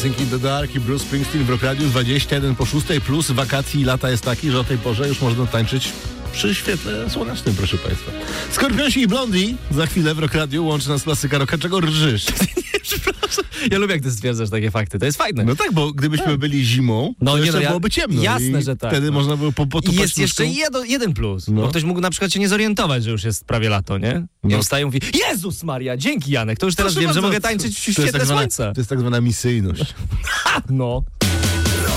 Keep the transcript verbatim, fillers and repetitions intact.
Dancing in the Dark i Bruce Springsteen w Rock Radiu dwadzieścia jeden po szóstej, plus wakacji i lata jest taki, że o tej porze już można tańczyć przy świetle słonecznym, proszę państwa. Skorpionsi i Blondie za chwilę w Rock Radiu łączy nas klasyka rocka. Czego rżysz? Nie, przepraszam. Ja lubię, jak ty stwierdzasz takie fakty. To jest fajne. No tak, bo gdybyśmy tak. byli zimą, no, to nie, jeszcze no, ja, byłoby ciemno. Jasne, i że tak. Wtedy no. można było po, potupać I jest jeszcze nóżką. jeden, jeden plus, no. bo ktoś mógł na przykład się nie zorientować, że już jest prawie lato, nie? Ja no. wstaję i mówi, Jezus Maria, dzięki Janek, to już teraz Proszę wiem, bardzo. że mogę tańczyć w To jest świetle tak zwana, słońca. To jest tak zwana misyjność. No.